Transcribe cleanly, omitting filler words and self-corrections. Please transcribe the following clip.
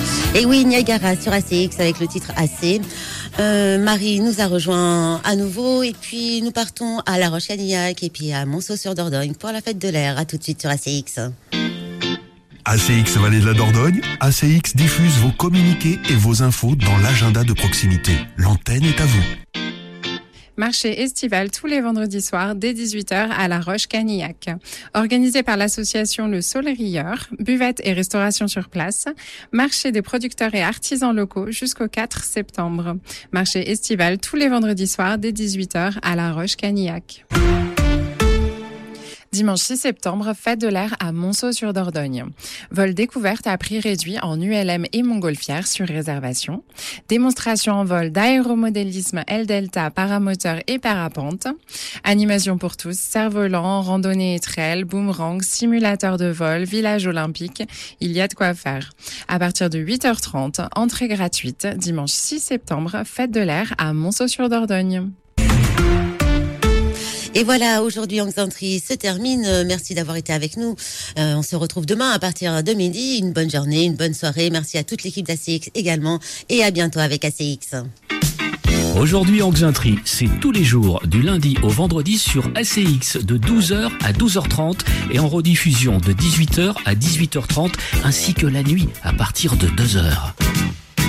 Et oui, Niagara sur ACX avec le titre AC. Marie nous a rejoint à nouveau et puis nous partons à La Roche-Canillac et puis à Monceau-sur-Dordogne pour la fête de l'air. À tout de suite sur ACX. ACX Vallée de la Dordogne, ACX diffuse vos communiqués et vos infos dans l'agenda de proximité. L'antenne est à vous. Marché estival tous les vendredis soirs dès 18h à La Roche-Canillac. Organisé par l'association Le Soleil-Rieur, buvette et restauration sur place, marché des producteurs et artisans locaux jusqu'au 4 septembre. Marché estival tous les vendredis soirs dès 18h à La Roche-Canillac. Dimanche 6 septembre, fête de l'air à Monceau-sur-Dordogne. Vol découverte à prix réduit en ULM et montgolfière sur réservation. Démonstration en vol d'aéromodélisme L-Delta, paramoteur et parapente. Animation pour tous, cerf-volant, randonnée et trail, boomerang, simulateur de vol, village olympique. Il y a de quoi faire. À partir de 8h30, entrée gratuite. Dimanche 6 septembre, fête de l'air à Monceau-sur-Dordogne. Et voilà, aujourd'hui, Anxantry se termine. Merci d'avoir été avec nous. On se retrouve demain à partir de midi. Une bonne journée, une bonne soirée. Merci à toute l'équipe d'ACX également. Et à bientôt avec ACX. Aujourd'hui, Anxantry, c'est tous les jours, du lundi au vendredi sur ACX de 12h à 12h30 et en rediffusion de 18h à 18h30 ainsi que la nuit à partir de 2h.